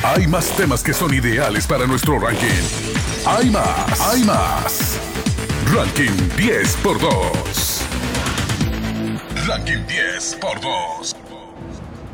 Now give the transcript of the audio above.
Hay más temas que son ideales para nuestro ranking. Hay más, hay más. Ranking 10 por 2. Ranking 10 por 2.